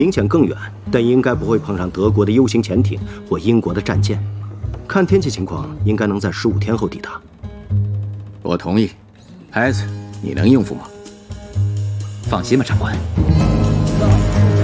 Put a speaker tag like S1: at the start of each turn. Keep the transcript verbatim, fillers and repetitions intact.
S1: 明显更远，但应该不会碰上德国的 U 型潜艇或英国的战舰。看天气情况，应该能在十五天后抵达。
S2: 我同意。孩子，你能应付吗？
S3: 放心吧，长官。